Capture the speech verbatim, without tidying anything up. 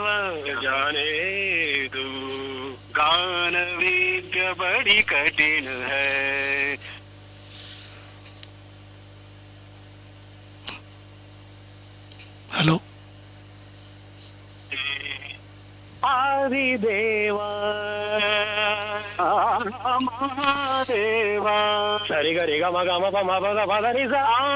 जाने दो गान विद्या बड़ी कठिन है. ಹಲೋ ಆದಿದೇವ ಮಹಾದೇವ ಸರಿ ಗರಿ ಗ ಮ ಗ ಮ ಪ ಮ ಪ ದ ಪ ದ ನಿ ಸ